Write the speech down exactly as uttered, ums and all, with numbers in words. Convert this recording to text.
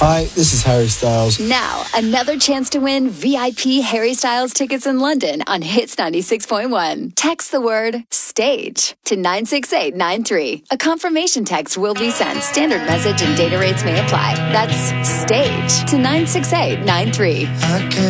Hi, this is Harry Styles. Now, another chance to win V I P Harry Styles tickets in London on Hits ninety-six point one. Text the word STAGE to nine six eight nine three. A confirmation text will be sent. Standard message and data rates may apply. That's STAGE to nine six eight nine three. I can't